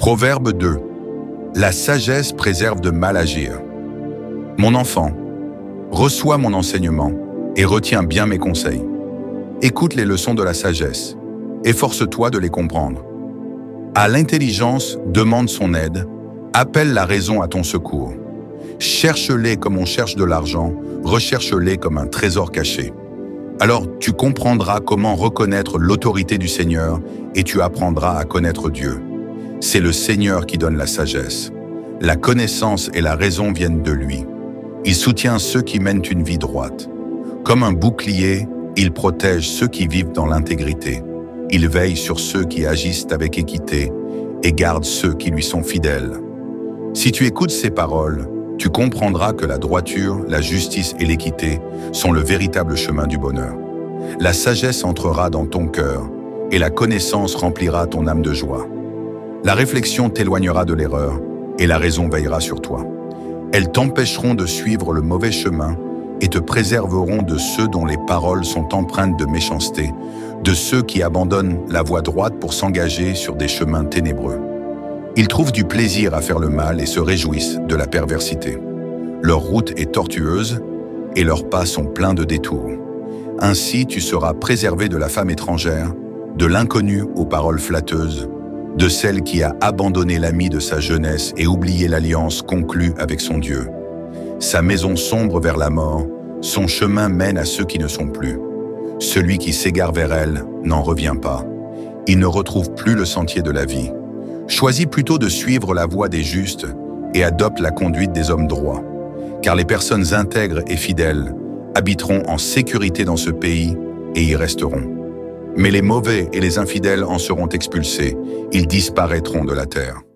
Proverbe 2. La sagesse préserve de mal agir. Mon enfant, reçois mon enseignement et retiens bien mes conseils. Écoute les leçons de la sagesse. Efforce-toi de les comprendre. À l'intelligence, demande son aide. Appelle la raison à ton secours. Cherche-les comme on cherche de l'argent, recherche-les comme un trésor caché. Alors tu comprendras comment reconnaître l'autorité du Seigneur et tu apprendras à connaître Dieu. C'est le Seigneur qui donne la sagesse. La connaissance et la raison viennent de lui. Il soutient ceux qui mènent une vie droite. Comme un bouclier, il protège ceux qui vivent dans l'intégrité. Il veille sur ceux qui agissent avec équité et garde ceux qui lui sont fidèles. Si tu écoutes ces paroles, tu comprendras que la droiture, la justice et l'équité sont le véritable chemin du bonheur. La sagesse entrera dans ton cœur et la connaissance remplira ton âme de joie. La réflexion t'éloignera de l'erreur et la raison veillera sur toi. Elles t'empêcheront de suivre le mauvais chemin et te préserveront de ceux dont les paroles sont empreintes de méchanceté, de ceux qui abandonnent la voie droite pour s'engager sur des chemins ténébreux. Ils trouvent du plaisir à faire le mal et se réjouissent de la perversité. Leur route est tortueuse et leurs pas sont pleins de détours. Ainsi, tu seras préservé de la femme étrangère, de l'inconnu aux paroles flatteuses, de celle qui a abandonné l'ami de sa jeunesse et oublié l'alliance conclue avec son Dieu. Sa maison sombre vers la mort, son chemin mène à ceux qui ne sont plus. Celui qui s'égare vers elle n'en revient pas. Il ne retrouve plus le sentier de la vie. Choisis plutôt de suivre la voie des justes et adopte la conduite des hommes droits, car les personnes intègres et fidèles habiteront en sécurité dans ce pays et y resteront. Mais les mauvais et les infidèles en seront expulsés, ils disparaîtront de la terre.